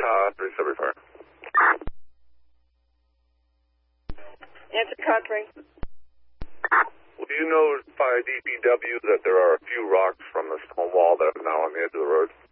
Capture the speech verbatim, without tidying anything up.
uh, three seven fire. Answer country. Will you notify D P W that there are a few rocks from the stone wall that are now on the edge of the road?